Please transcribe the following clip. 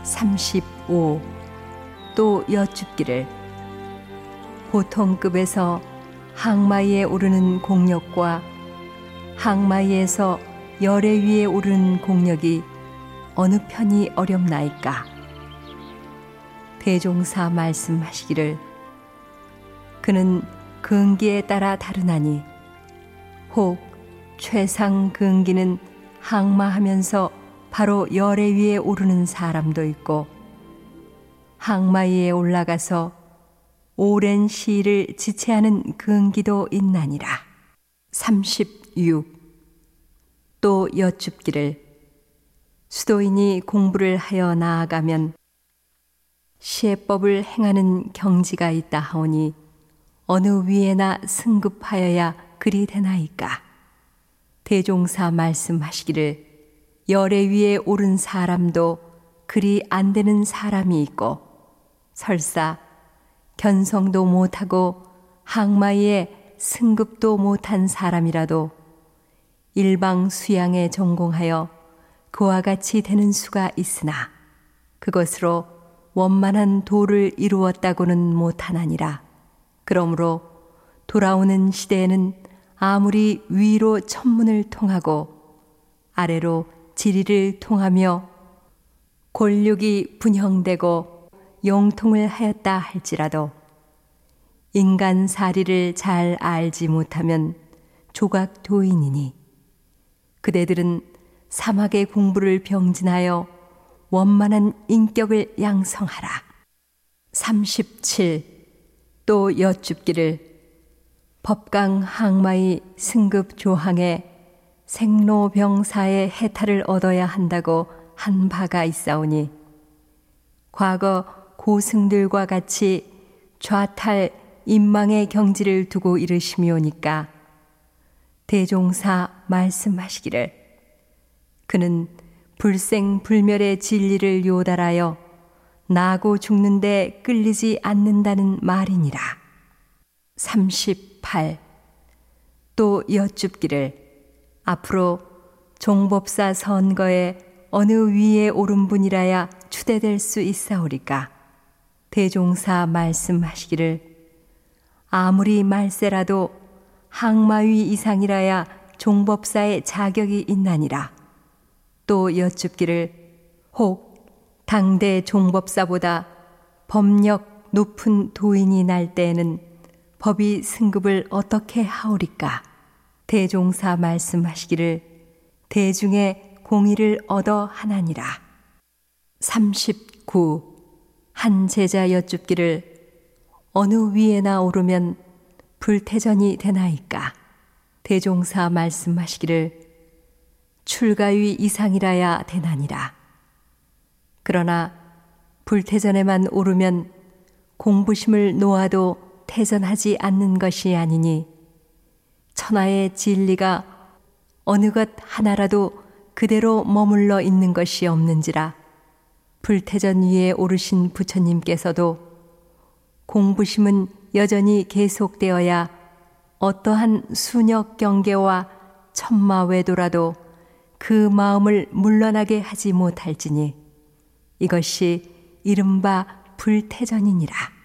35. 또 여쭙기를 보통급에서 항마위에 오르는 공력과 항마위에서 열애 위에 오르는 공력이 어느 편이 어렵나이까? 대종사 말씀하시기를 그는 근기에 따라 다르나니 혹 최상 근기는 항마하면서 바로 열애 위에 오르는 사람도 있고 항마 위에 올라가서 오랜 시일을 지체하는 근기도 있나니라. 36. 또 여쭙기를 수도인이 공부를 하여 나아가면 시해법을 행하는 경지가 있다 하오니 어느 위에나 승급하여야 그리 되나이까? 대종사 말씀하시기를 열애 위에 오른 사람도 그리 안 되는 사람이 있고 설사 견성도 못하고 항마위에 승급도 못한 사람이라도 일방 수양에 전공하여 그와 같이 되는 수가 있으나 그것으로 원만한 도를 이루었다고는 못하나니라. 그러므로 돌아오는 시대에는 아무리 위로 천문을 통하고 아래로 지리를 통하며 골육이 분형되고 용통을 하였다 할지라도 인간사리를 잘 알지 못하면 조각도인이니 그대들은 사막의 공부를 병진하여 원만한 인격을 양성하라. 37. 또 여쭙기를 법강 항마의 승급 조항에 생로병사의 해탈을 얻어야 한다고 한 바가 있사오니 과거 고승들과 같이 좌탈 인망의 경지를 두고 이르시미오니까 대종사 말씀하시기를 그는 불생불멸의 진리를 요달하여 나고 죽는데 끌리지 않는다는 말이니라. 38. 또 여쭙기를 앞으로 종법사 선거에 어느 위에 오른 분이라야 추대될 수 있사오리까? 대종사 말씀하시기를 아무리 말세라도 항마위 이상이라야 종법사의 자격이 있나니라. 또 여쭙기를 혹 당대 종법사보다 법력 높은 도인이 날 때에는 법이 승급을 어떻게 하오리까? 대종사 말씀하시기를 대중의 공의를 얻어 하나니라. 39. 한 제자 여쭙기를 어느 위에나 오르면 불태전이 되나이까? 대종사 말씀하시기를 출가위 이상이라야 되나니라. 그러나 불태전에만 오르면 공부심을 놓아도 태전하지 않는 것이 아니니 천하의 진리가 어느 것 하나라도 그대로 머물러 있는 것이 없는지라 불태전 위에 오르신 부처님께서도 공부심은 여전히 계속되어야 어떠한 순역 경계와 천마외도라도 그 마음을 물러나게 하지 못할지니 이것이 이른바 불태전이니라.